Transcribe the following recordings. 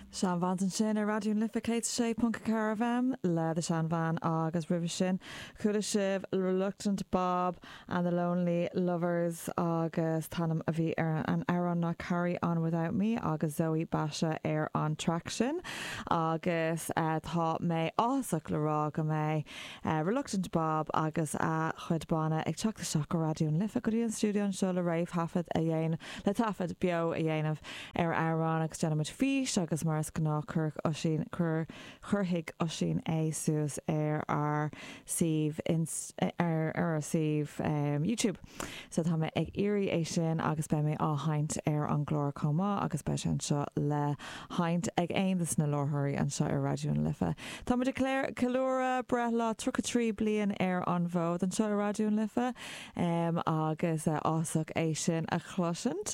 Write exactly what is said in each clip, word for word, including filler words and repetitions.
Sean Van sin a radioún lificate sé Punk Caravan le the Sean Van agus river sin chuda sib Reluctant Bob and the Lonely Lovers agus tanam a bhí ar an Aaron na Carry On Without Me agus Zoe Basha ar on Traction agus uh, tá mé ásach le rá go mé uh, Reluctant Bob agus a chudbána ag teach seach go radioún lifa go dtíon stúdio an seo le raibh hafad a dhéana le tafad bio a dhéanamh ar Aaron agus denimiid fís agus mar gná chur sin chur churthaigh ó sin é suas ar ar sih ar ar sih um, YouTube. So tá mé ag irí é sin agus be mé á haint ar an glór comá agus be sin seo le haint ag aondas na láthirí an seo ar radioún lifa. Tá mu de léir calóra brethla tro trí blian ar an bhód an seo ar radioún lifa um, agus uh, ásach é sin a chluisint.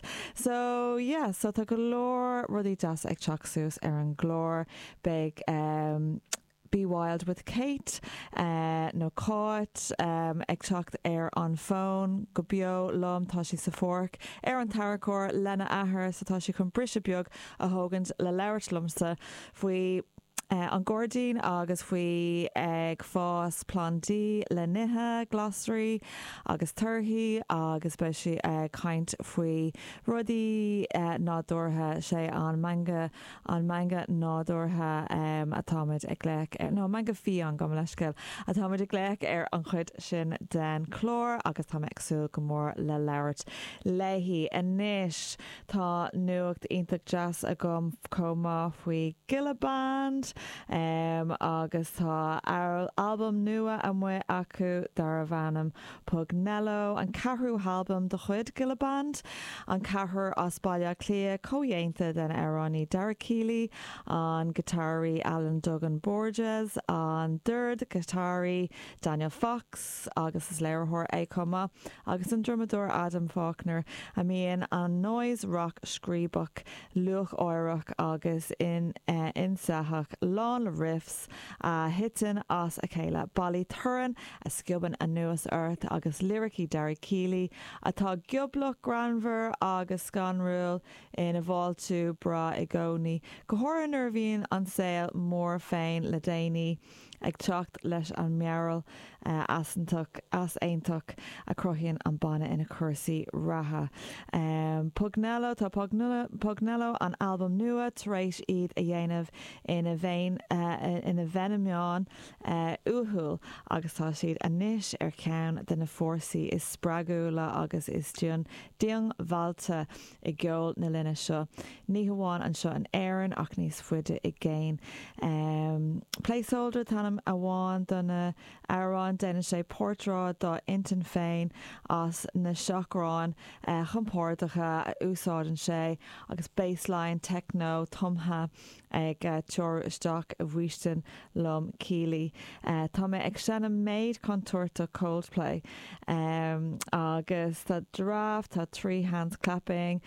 So yeah, so tá go leor rudí deas ag teach suas ar an glór big um, Be Wild with Kate uh, no caught um, ag teacht ar an phone go bio lom tá si sa fork ar an taracór lena ahar sa tá si chun brise beag a thugant le leirt lumsa faoi Uh, an Gordín agus faoi ag fás plantí le nithe glossary agus turthaí agus be si ag caint faoi rudaí uh, nádortha sé an manga an manga nádortha um, atáid ag léic uh, no manga fi an go leiscail atáid ag léic ar an chud sin den chlór agus tá agsú go mór le leirt léhí a níis tá nuacht ionach jazz a gom comá faoi Gillaband Um, agus tá album nua a mu acu dar a bhanam Pugnello an carhrú album de chud Gillaband an carthur as bailile clia cóhéanta den Aaroni Darachili an guitárí Alan Duggan Borges an third guitárí Daniel Fox agus is léirthóir é comma agus an drumador Adam Faulkner a míon an noise rock scríbach luch áireach agus in uh, insahach lán le riffs a uh, hitan as a chéile Bally Thuran a sciuban a nuas earth agus lyricí Derry Keeley atá gioblach Granver agus Scanrúil in a bháiltú bra i gcónaí go háir nervhíonn an saoil mór féin le déanaí ag teacht leis an mearall uh, asantach as aontacht a crochíonn an banna ina cuasaí ratha. Um, Pugnello tá Pugnello, Pugnello an album nua taréis iad a dhéanamh ina bhéin uh, ina bhenimián uh, uthúil agus tá siad a níis ar ceann den na fórsaí is spragúla agus is dún diong bhailte i gceol na linne seo. Ní hamháin an seo an éireann ach níos fuide i ggéin. Um, placeholder tanam a bháin donna Aaron déine sé portrá dá intin féin as na seachrán uh, chumpórdacha a úsáidan sé agus baseline techno tomha ag uh, teor isteach a bhuaistin lom Keeley. Uh, tá mé ag sena méid contourta Coldplay um, agus tá draft tá three hands clapping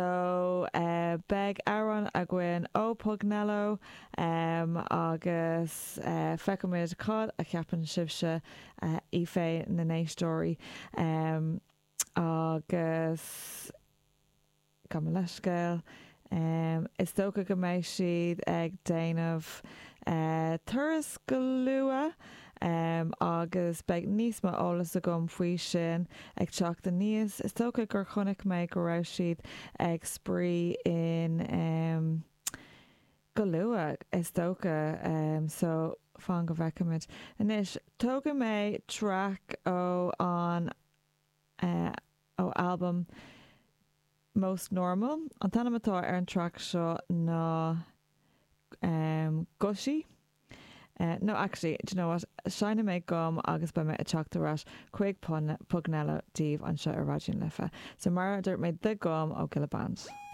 so uh, beg Aaron a gcuin ó Pugnello um, agus uh, fecamid cad a ceapan sibse uh, i fé na néistóirí um, agus go leiscail Um, is tócha go méid siad ag déanamh uh, turas go lua um, agus beag níos má ólas a gom faoi sin ag teach den níos. Is tócha gur chunig méid go raibh siad ag sprí in um, go lua is tócha um, so fan go bhecamid. Inis tóga méid track ó an uh, ó album Most Normal an tanamatá ar an track seo ná um, Gushy uh, no actually do you know what Shine me gum agus ba me a teachtarás chuig Pugnello díobh an seo ar radioún lifa so mar dúirt méid de gum ó Gillaband.